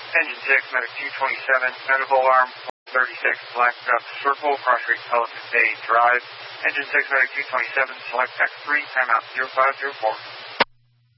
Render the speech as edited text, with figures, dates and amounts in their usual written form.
Engine 6, Medic 227, medical alarm 36, Black Duck Circle, cross rate Pelican Bay Drive. Engine 6, Medic 227, select X3, timeout 0504.